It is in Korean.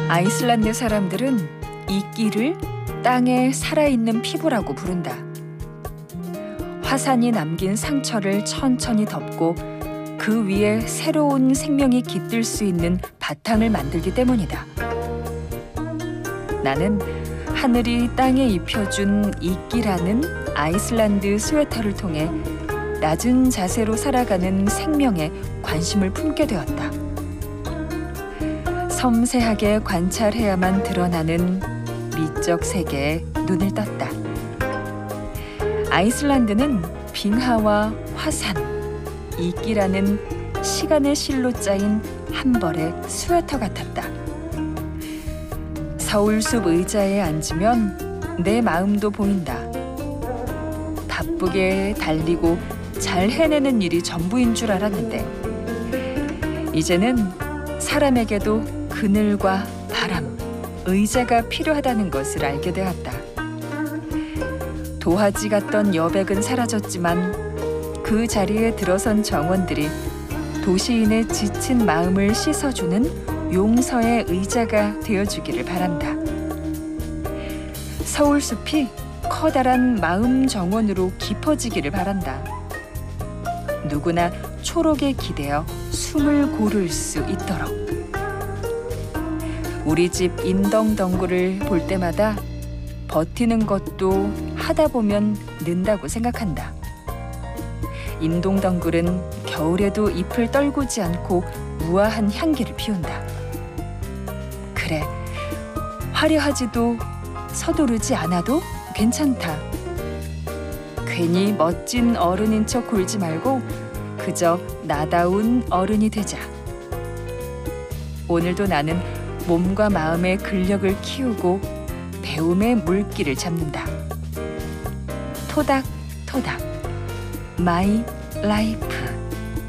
아이슬란드 사람들은 이 끼를 땅에 살아있는 피부라고 부른다. 화산이 남긴 상처를 천천히 덮고 그 위에 새로운 생명이 깃들 수 있는 바탕을 만들기 때문이다. 나는 하늘이 땅에 입혀준 이끼라는 아이슬란드 스웨터를 통해 낮은 자세로 살아가는 생명에 관심을 품게 되었다. 섬세하게 관찰해야만 드러나는 미적 세계에 눈을 떴다. 아이슬란드는 빙하와 화산, 이끼라는 시간의 실로 짜인 한 벌의 스웨터 같았다. 서울숲 의자에 앉으면 내 마음도 보인다. 바쁘게 달리고 잘 해내는 일이 전부인 줄 알았는데 이제는 사람에게도 그늘과 바람, 의자가 필요하다는 것을 알게 되었다. 도화지 같던 여백은 사라졌지만 그 자리에 들어선 정원들이 도시인의 지친 마음을 씻어주는 용서의 의자가 되어주기를 바란다. 서울숲이 커다란 마음 정원으로 깊어지기를 바란다. 누구나 초록에 기대어 숨을 고를 수 있도록. 우리 집 인덩덩굴을 볼 때마다 버티는 것도 하다 보면 는다고 생각한다. 인동덩굴은 겨울에도 잎을 떨구지 않고 우아한 향기를 피운다. 그래, 화려하지도 서두르지 않아도 괜찮다. 괜히 멋진 어른인 척 굴지 말고 그저 나다운 어른이 되자. 오늘도 나는 몸과 마음의 근력을 키우고 배움의 물길을 잡는다. 토닥토닥 마이 라이프.